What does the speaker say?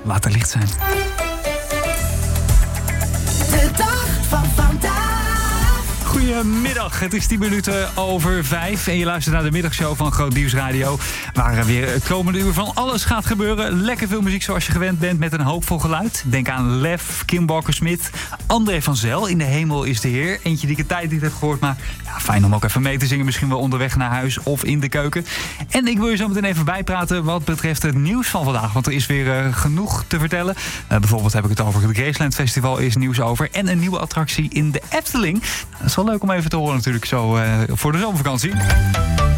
laat er licht zijn. De dag van vandaag. Goedemiddag, het is 10 minuten over 5 en je luistert naar de middagshow van Groot Nieuws Radio, waar weer het komende uur van alles gaat gebeuren. Lekker veel muziek zoals je gewend bent met een hoopvol geluid. Denk aan Lef, Kim Walker-Smith, André van Zel, In de Hemel is de Heer. Eentje die ik een tijd niet heb gehoord, maar ja, fijn om ook even mee te zingen. Misschien wel onderweg naar huis of in de keuken. En ik wil je zo meteen even bijpraten wat betreft het nieuws van vandaag, want er is weer genoeg te vertellen. Bijvoorbeeld heb ik het over het Graceland Festival, is nieuws over. En een nieuwe attractie in de Efteling. Dat is wel leuk om even te horen natuurlijk zo voor de zomervakantie.